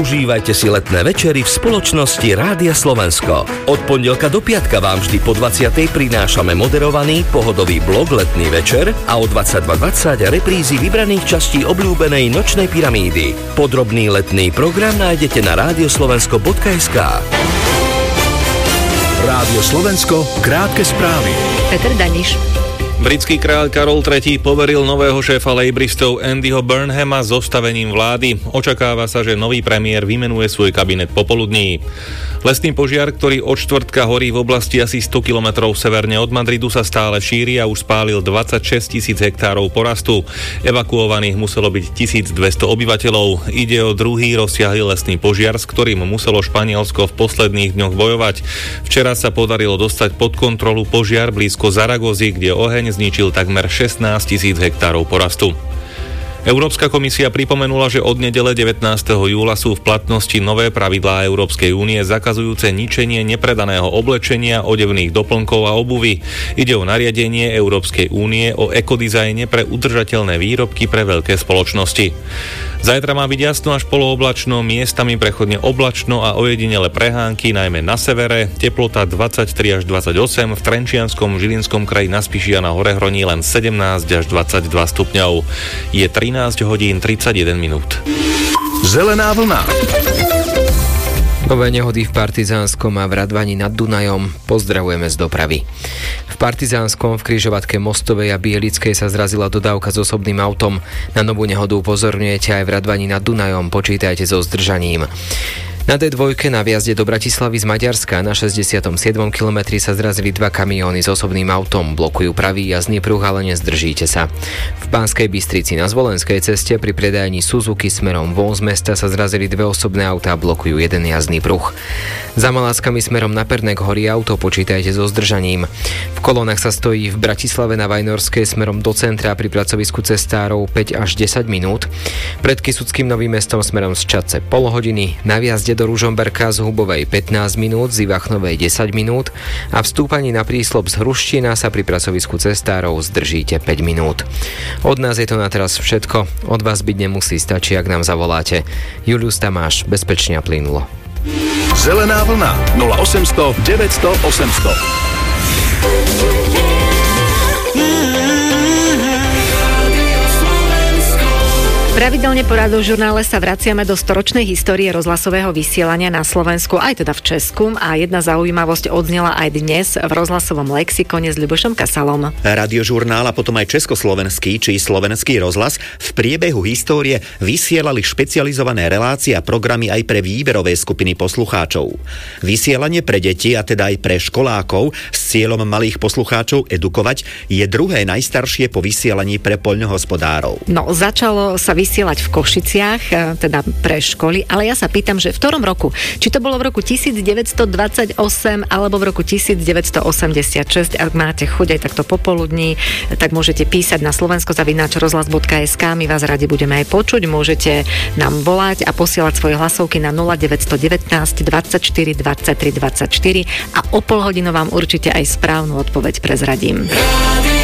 Užívajte si letné večery v spoločnosti Rádia Slovensko. Od pondelka do piatka vám vždy po 20. prinášame moderovaný, pohodový blok Letný večer a o 22:20 reprízy vybraných častí obľúbenej Nočnej pyramídy. Podrobný letný program nájdete na radioslovensko.sk. Rádio Slovensko, krátke správy. Peter Daniš. Britský kráľ Karol III poveril nového šéfa lejbristov Andyho Burnhama zostavením vlády. Očakáva sa, že nový premiér vymenuje svoj kabinet popoludní. Lesný požiar, ktorý od štvrtka horí v oblasti asi 100 km severne od Madridu, sa stále šíri a už spálil 26 000 hektárov porastu. Evakuovaných muselo byť 1200 obyvateľov. Ide o druhý rozsiahly lesný požiar, s ktorým muselo Španielsko v posledných dňoch bojovať. Včera sa podarilo dostať pod kontrolu požiar blízko Zaragozy, kde oheň zničil takmer 16 000 hektárov porastu. Európska komisia pripomenula, že od nedele 19. júla sú v platnosti nové pravidlá Európskej únie zakazujúce ničenie nepredaného oblečenia, odevných doplnkov a obuvy. Ide o nariadenie Európskej únie o ekodizajne pre udržateľné výrobky pre veľké spoločnosti. Zajtra má byť jasno až polooblačno, miestami prechodne oblačno a ojedinele prehánky, najmä na severe. Teplota 23 až 28, v Trenčianskom, Žilinskom kraji, na Spiši a na Horehroní len 17 až 22 stupňov. Je 13 hodín 31 minút. Zelená vlna. Nové nehody v Partizánskom a v Radvani nad Dunajom. Pozdravujeme z dopravy. V Partizánskom, v križovatke Mostovej a Bielickej sa zrazila dodávka s osobným autom. Na novú nehodu upozorňujete aj v Radvani nad Dunajom. Počítajte so zdržaním. Na D2 na viazde do Bratislavy z Maďarska na 67. kilometri sa zrazili dva kamióny s osobným autom. Blokujú pravý jazdný pruh, ale nezdržíte sa. V Banskej Bystrici na Zvolenskej ceste pri predajni Suzuki smerom von z mesta sa zrazili dve osobné autá a blokujú jeden jazdný pruh. Za Maláckami smerom na Pernek horí auto, počítajte so zdržaním. V kolónach sa stojí v Bratislave na Vajnorskej smerom do centra pri pracovisku cestárov 5 až 10 minút. Pred Kysuckým Novým Mestom smerom z Čadce pol hodiny, na viazde do Ružomberka z Hubovej 15 minút, z Ivachnovej 10 minút a v stúpaní na príslop z Hruština sa pri pracovisku cestárov zdržíte 5 minút. Od nás je to na teraz všetko. Od vás byť nemusí, stačí, ak nám zavoláte. Julius Tamáš, bezpečne a plynulo. Zelená vlna 0800 900 800. Pravidelne po Radiožurnále sa vraciame do storočnej histórie rozhlasového vysielania na Slovensku, aj teda v Česku, a jedna zaujímavosť odznela aj dnes v rozhlasovom lexikone s Ľubošom Kasalom. Radiožurnál a potom aj československý či slovenský rozhlas v priebehu histórie vysielali špecializované relácie a programy aj pre výberové skupiny poslucháčov. Vysielanie pre deti, a teda aj pre školákov s cieľom malých poslucháčov edukovať, je druhé najstaršie po vysielaní pre poľnohospodárov. No, začalo sa vysielať v Košiciach, teda pre školy, ale ja sa pýtam, že v ktorom roku? Či to bolo v roku 1928 alebo v roku 1986? Ak máte chuť aj takto popoludní, tak môžete písať na slovensko@rozhlas.sk. My vás radi budeme aj počuť. Môžete nám volať a posielať svoje hlasovky na 0919 24 23 24 a o pol hodinu vám určite aj správnu odpoveď prezradím.